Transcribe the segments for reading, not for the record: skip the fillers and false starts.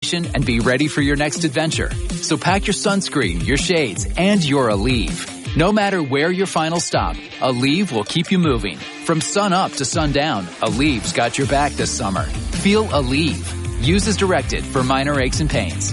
and be ready for your next adventure. So pack your sunscreen, your shades, and your Aleve. No matter where your final stop, Aleve will keep you moving. From sun up to sundown, Aleve's got your back this summer. Feel Aleve. Use as directed for minor aches and pains.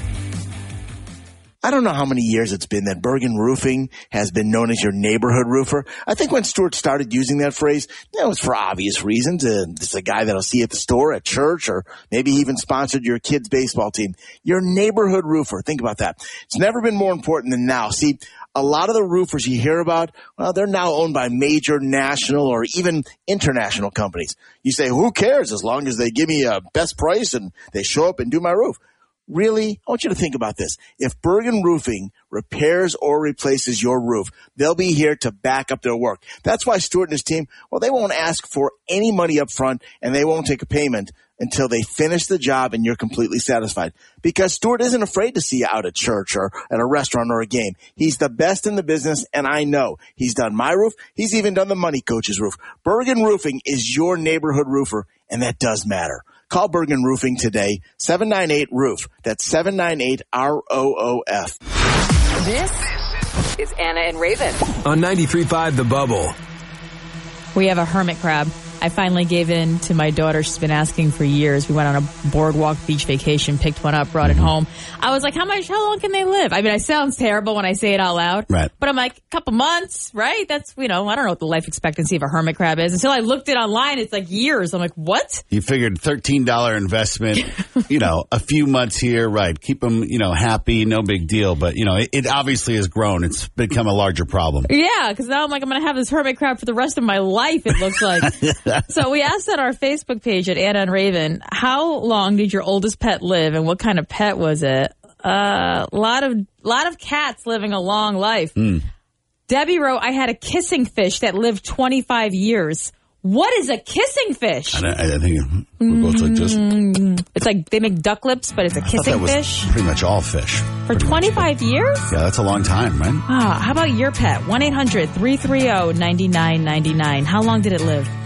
I don't know how many years it's been that Bergen Roofing has been known as your neighborhood roofer. I think when Stuart started using that phrase, it was for obvious reasons. It's a guy that'll see you at the store, at church, or maybe even sponsored your kid's baseball team. Your neighborhood roofer. Think about that. It's never been more important than now. See, a lot of the roofers you hear about, well, they're now owned by major national or even international companies. You say, who cares as long as they give me a best price and they show up and do my roof? Really? I want you to think about this. If Bergen Roofing repairs or replaces your roof, they'll be here to back up their work. That's why Stuart and his team, well, they won't ask for any money up front and they won't take a payment until they finish the job and you're completely satisfied. Because Stuart isn't afraid to see you out at church or at a restaurant or a game. He's the best in the business, and I know. He's done my roof. He's even done the Money Coach's roof. Bergen Roofing is your neighborhood roofer, and that does matter. Call Bergen Roofing today, 798-ROOF. That's 798-ROOF. This is Anna and Raven. On 93.5 The Bubble. We have a hermit crab. I finally gave in to my daughter. She's been asking for years. We went on a boardwalk beach vacation, picked one up, brought it home. I was like, how long can they live? I mean, it sounds terrible when I say it out loud. Right. But I'm like, a couple months, right? That's, I don't know what the life expectancy of a hermit crab is. Until I looked it online, it's like years. I'm like, what? You figured $13 investment, a few months here, right. Keep them, happy, no big deal. But, it obviously has grown. It's become a larger problem. Yeah, because now I'm like, I'm going to have this hermit crab for the rest of my life, it looks like. So we asked on our Facebook page at Anna and Raven, how long did your oldest pet live and what kind of pet was it? A lot of cats living a long life. Debbie wrote, I had a kissing fish that lived 25 years. What is a kissing fish? I think we're both like this. It's like they make duck lips, but it's a kissing fish. Pretty much all fish. For 25 years? Yeah, that's a long time, right? How about your pet? 1-800-330-9999. How long did it live?